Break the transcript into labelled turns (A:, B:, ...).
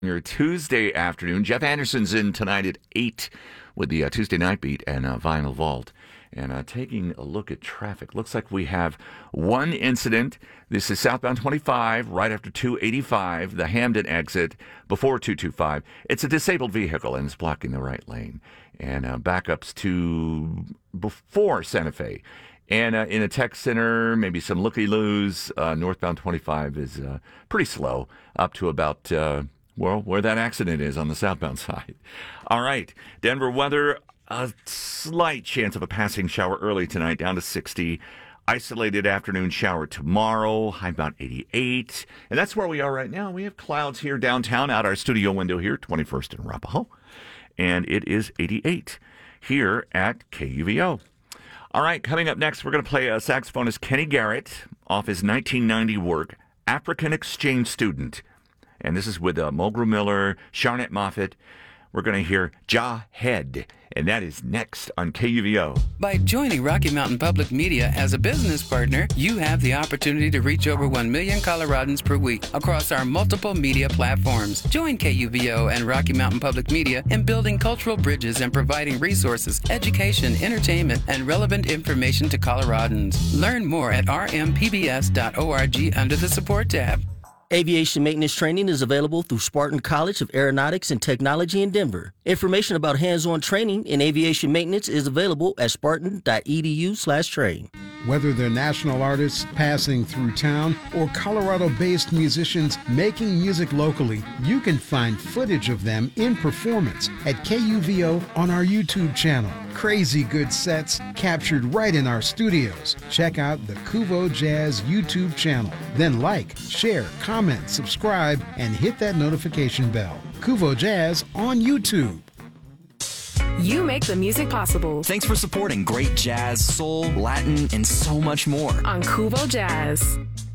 A: Your Tuesday afternoon. Jeff Anderson's in tonight at 8 with the Tuesday Night Beat and Vinyl Vault. And taking a look at traffic, looks like we have one incident. This is southbound 25, right after 285, the Hamden exit, before 225. It's a disabled vehicle, and it's blocking the right lane. And backups to before Santa Fe. And in a tech center, maybe some looky-loos. Northbound 25 is pretty slow, up to about... where that accident is on the southbound side. All right, Denver weather, a slight chance of a passing shower early tonight, down to 60. Isolated afternoon shower tomorrow, high about 88. And that's where we are right now. We have clouds here downtown, out our studio window here, 21st and Arapahoe. And it is 88 here at KUVO. All right, coming up next, we're going to play saxophonist Kenny Garrett off his 1990 work, African Exchange Student. And this is with Mulgrew Miller, Sharnette Moffett. We're going to hear Jahed, and that is next on KUVO.
B: By joining Rocky Mountain Public Media as a business partner, you have the opportunity to reach over 1 million Coloradans per week across our multiple media platforms. Join KUVO and Rocky Mountain Public Media in building cultural bridges and providing resources, education, entertainment, and relevant information to Coloradans. Learn more at rmpbs.org under the Support tab.
C: Aviation maintenance training is available through Spartan College of Aeronautics and Technology in Denver. Information about hands-on training in aviation maintenance is available at spartan.edu/train.
D: Whether they're national artists passing through town or Colorado-based musicians making music locally, you can find footage of them in performance at KUVO on our YouTube channel. Crazy good sets captured right in our studios. Check out the Kuvo Jazz YouTube channel. Then like, share, comment, subscribe, and hit that notification bell. Kuvo Jazz on YouTube.
E: You make the music possible.
F: Thanks for supporting great jazz, soul, Latin, and so much more
E: On Kuvo Jazz.